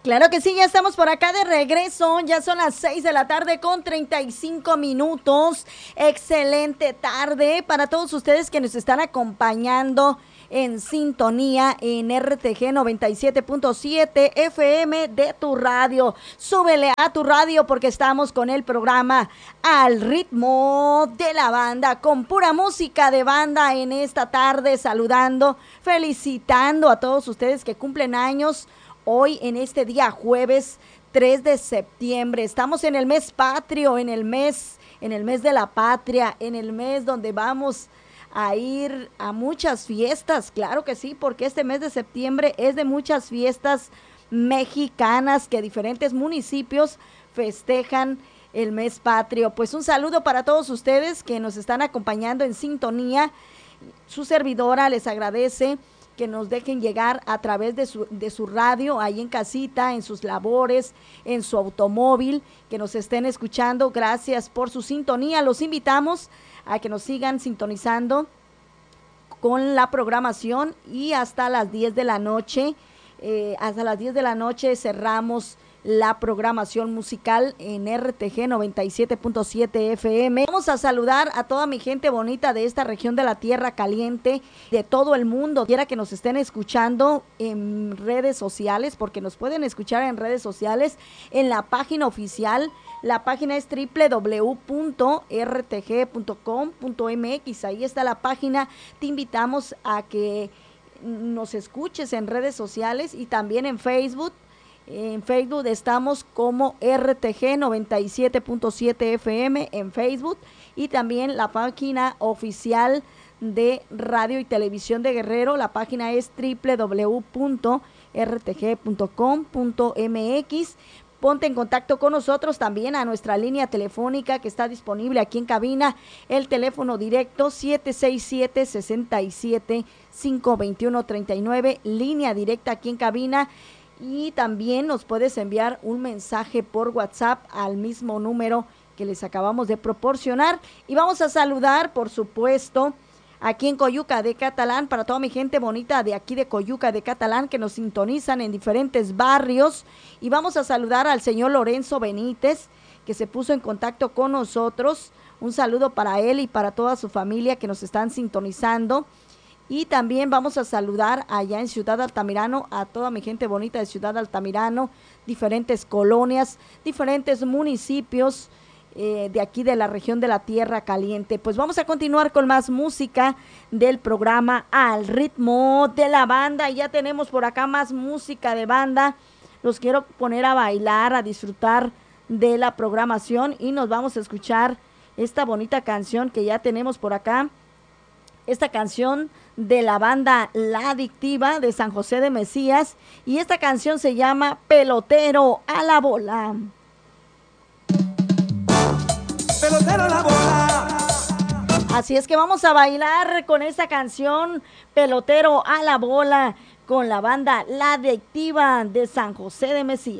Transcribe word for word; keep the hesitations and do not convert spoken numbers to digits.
Claro que sí, ya estamos por acá de regreso, ya son las seis de la tarde con treinta y cinco minutos. Excelente tarde para todos ustedes que nos están acompañando en sintonía en R T G noventa y siete punto siete F M de tu radio. Súbele a tu radio porque estamos con el programa Al Ritmo de la Banda, con pura música de banda en esta tarde, saludando, felicitando a todos ustedes que cumplen años hoy en este día jueves tres de septiembre. Estamos en el mes patrio, en el mes, en el mes de la patria, en el mes donde vamos a ir a muchas fiestas, claro que sí, porque este mes de septiembre es de muchas fiestas mexicanas que diferentes municipios festejan el mes patrio. Pues un saludo para todos ustedes que nos están acompañando en sintonía. Su servidora les agradece que nos dejen llegar a través de su, de su radio, ahí en casita, en sus labores, en su automóvil, que nos estén escuchando. Gracias por su sintonía. Los invitamos a que nos sigan sintonizando con la programación y hasta las diez de la noche, eh, hasta las diez de la noche cerramos la programación musical en R T G noventa y siete punto siete F M. Vamos a saludar a toda mi gente bonita de esta región de la Tierra Caliente, de todo el mundo. Quiera que nos estén escuchando en redes sociales, porque nos pueden escuchar en redes sociales, en la página oficial. La página es doble u doble u doble u punto r t g punto com punto m x. Ahí está la página. Te invitamos a que nos escuches en redes sociales y también en Facebook. En Facebook estamos como R T G noventa y siete punto siete F M en Facebook, y también la página oficial de Radio y Televisión de Guerrero. La página es doble u doble u doble u punto r t g punto com punto m x. Ponte en contacto con nosotros también a nuestra línea telefónica que está disponible aquí en cabina, el teléfono directo siete seis siete, seis siete, cinco dos uno tres nueve, línea directa aquí en cabina. Y también nos puedes enviar un mensaje por WhatsApp al mismo número que les acabamos de proporcionar. Y vamos a saludar, por supuesto, aquí en Coyuca de Catalán, para toda mi gente bonita de aquí de Coyuca de Catalán que nos sintonizan en diferentes barrios. Y vamos a saludar al señor Lorenzo Benítez, que se puso en contacto con nosotros. Un saludo para él y para toda su familia que nos están sintonizando. Y también vamos a saludar allá en Ciudad Altamirano a toda mi gente bonita de Ciudad Altamirano, diferentes colonias, diferentes municipios eh, de aquí de la región de la Tierra Caliente. Pues vamos a continuar con más música del programa Al Ritmo de la Banda. Y ya tenemos por acá más música de banda. Los quiero poner a bailar, a disfrutar de la programación, y nos vamos a escuchar esta bonita canción que ya tenemos por acá. Esta canción de la banda La Adictiva de San José de Mesías, y esta canción se llama Pelotero a la Bola. Pelotero a la bola. Así es que vamos a bailar con esta canción Pelotero a la Bola con la banda La Adictiva de San José de Mesías.